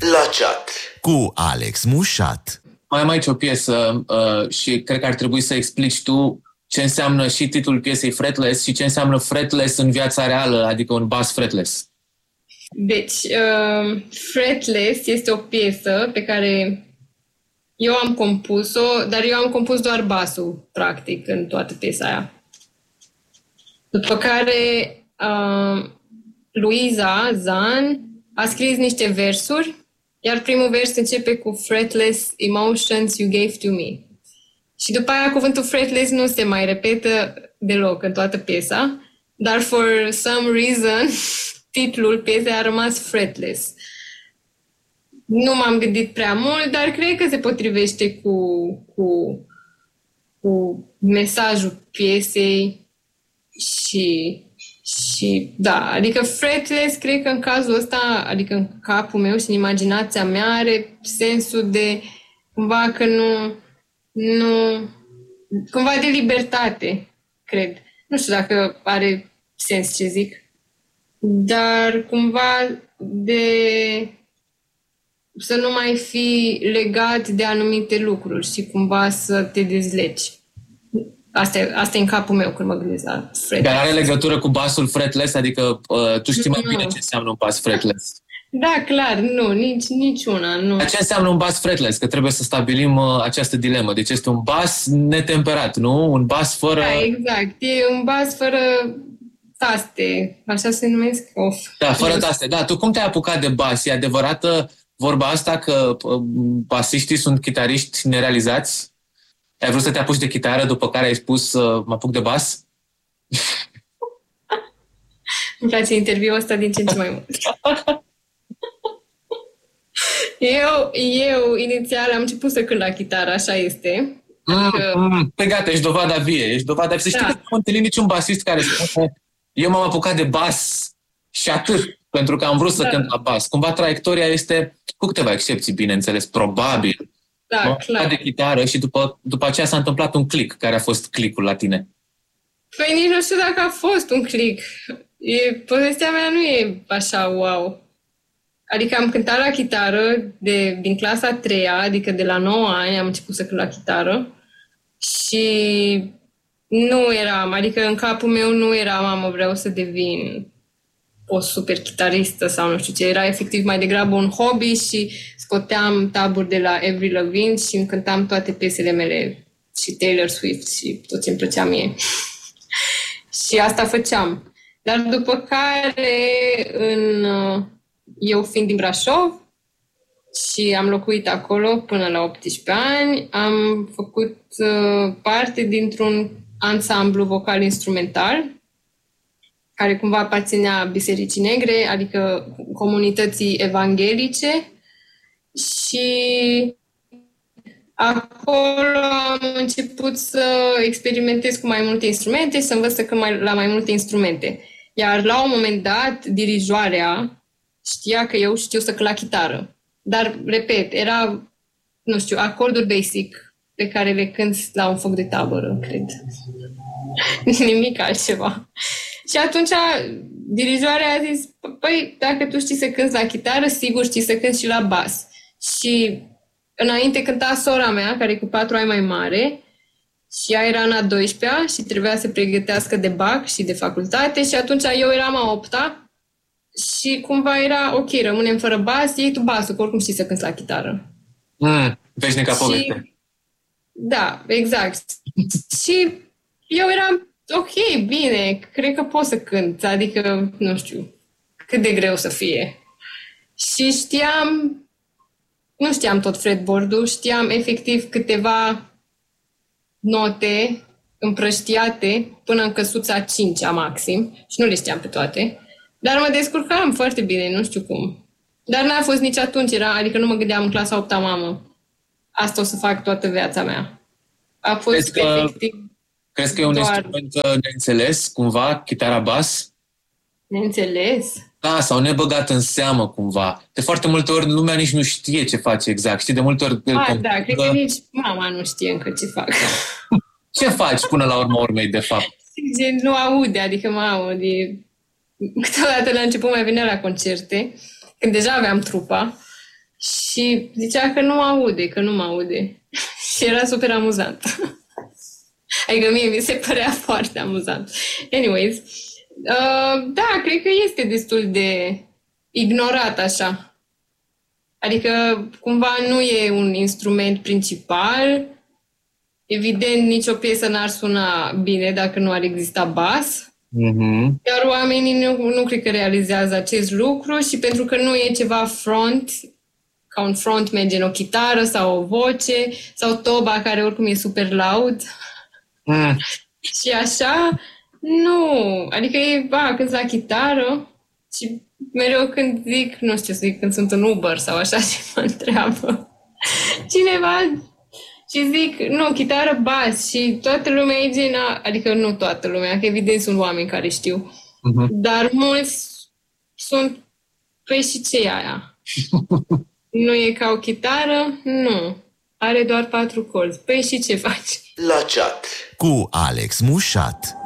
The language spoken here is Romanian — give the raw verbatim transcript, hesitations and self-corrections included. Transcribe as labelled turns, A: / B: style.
A: La chat
B: cu Alex Mușat.
C: Mai am aici o piesă uh, și cred că ar trebui să explici tu ce înseamnă și titlul piesei Fretless și ce înseamnă fretless în viața reală, adică un bass fretless.
D: Deci, uh, Fretless este o piesă pe care eu am compus-o, dar eu am compus doar basul, practic, în toată piesa aia. După care uh, Luiza Zan a scris niște versuri, iar primul vers începe cu Fretless emotions you gave to me. Și după aia cuvântul fretless nu se mai repetă deloc în toată piesa, dar for some reason titlul piesei a rămas Fretless. Nu m-am gândit prea mult, dar cred că se potrivește cu, cu, cu mesajul piesei și, și da, adică fretless, cred că în cazul ăsta, adică în capul meu și în imaginația mea are sensul de cumva că nu, nu cumva de libertate, cred. Nu știu dacă are sens ce zic, dar cumva de să nu mai fii legat de anumite lucruri și cumva să te dezlegi. Asta e, asta e în capul meu când mă gândesc la fretless.
C: Dar are legătură cu basul fretless? Adică uh, tu știi mai
D: nu.
C: bine ce înseamnă un bas fretless.
D: Da, clar, nu, nici, nici una. Nu.
C: Dar ce înseamnă un bas fretless? Că trebuie să stabilim uh, această dilemă. Deci este un bas netemperat, nu? Un bas fără...
D: Da, exact. E un bas fără taste. Așa se numesc? Of.
C: Da, fără taste. Da, tu cum te-ai apucat de bas? E adevărată vorba asta că uh, basiștii sunt chitariști nerealizați? Ai vrut să te apuci de chitară, după care ai spus uh, mă apuc de bas?
D: Îmi place interviul ăsta din ce în ce mai mult. eu, eu, inițial, am început să cânt la chitară, așa este.
C: Adică... Mm, mm, pe gata, ești dovada vie. Ești dovada... Să știi da. Că nu am întâlnit niciun basist care spune eu m-am apucat de bas și atât, pentru că am vrut să da. cânt la bas. Cumva traiectoria este, cu câteva excepții, bineînțeles, probabil,
D: da, clar.
C: de chitară și după, după aceea s-a întâmplat un click. Care a fost clickul la tine?
D: Păi nici nu știu dacă a fost un click. E, povestea mea nu e așa wow. Adică am cântat la chitară de, din clasa a treia, adică de la nouă ani am început să cânt la chitară și nu eram, adică în capul meu nu era, mamă, vreau să devin o super chitaristă sau nu știu ce, era efectiv mai degrabă un hobby și scoteam taburi de la Avril Lavigne și îmi cântam toate piesele mele și Taylor Swift și tot ce îmi plăcea mie. Și asta făceam. Dar după care, în, eu fiind din Brașov și am locuit acolo până la optsprezece ani, am făcut parte dintr-un ansamblu vocal-instrumental care cumva aparținea Bisericii Negre, adică comunității evanghelice și acolo am început să experimentez cu mai multe instrumente, să învăț să cânt mai, la mai multe instrumente. Iar la un moment dat, dirijoarea știa că eu știu să cânt la chitară. Dar, repet, era, nu știu, acorduri basic pe care le cânt la un foc de tabără, cred. Nimic altceva. Și atunci dirijoarea a zis, păi, dacă tu știi să cânti la chitară, sigur știi să cânti și la bas. Și înainte cânta sora mea, care e cu patru ani mai mare, și ea era în a douăsprezecea și trebuia să pregătească de bac și de facultate și atunci eu eram a opta și cumva era, ok, rămânem fără bas, iei tu basul, că oricum știi să cânti la chitară.
C: Mm, veșnica poveste.
D: Da, exact. Și eu eram, ok, bine, cred că pot să cânt, adică, nu știu, cât de greu să fie. Și știam, nu știam tot fretboard-ul, știam efectiv câteva note împrăștiate până în căsuța a cincea maxim și nu le știam pe toate, dar mă descurcam foarte bine, nu știu cum. Dar n-a fost nici atunci, era, adică nu mă gândeam în clasa a opta, mamă, asta o să fac toată viața mea. A fost crezi că, efectiv
C: crezi că e un
D: doar...
C: instrument neînțeles, cumva, chitara bas?
D: Neînțeles?
C: Da, sau nebăgat în seamă, cumva. De foarte multe ori lumea nici nu știe ce face exact. Știi, de multe ori...
D: Ah, da, cred că nici mama nu știe încă ce fac.
C: Ce faci până la urma urmei, de fapt?
D: Gen, nu aude, adică mă aud. Câteodată la început mai venea la concerte, când deja aveam trupa. Și zicea că nu aude, că nu mă aude. Și era super amuzant. Adică mie mi se părea foarte amuzant. Anyways, uh, da, cred că este destul de ignorat așa. Adică cumva nu e un instrument principal. Evident, nicio piesă n-ar suna bine dacă nu ar exista bas.
C: Mm-hmm.
D: Iar oamenii nu, nu cred că realizează acest lucru și pentru că nu e ceva front, ca un frontman, gen o chitară sau o voce, sau toba care oricum e super loud.
C: Mm.
D: Și așa, nu. Adică e, ba, când la chitară și mereu când zic, nu știu să zic, când sunt în Uber sau așa și mă întreabă cineva și zic, nu, chitară, bas și toată lumea e gen, adică nu toată lumea, că evident sunt oameni care știu, uh-huh. dar mulți sunt, păi și ce e aia? Nu e ca o chitară? Nu. Are doar patru corzi. Păi și ce faci?
B: La chat cu Alex Mușat.